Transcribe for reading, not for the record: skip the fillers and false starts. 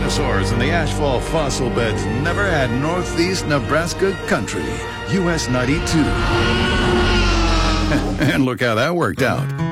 dinosaurs and the asphalt fossil beds never had Northeast Nebraska country. US 92. And look how that worked out.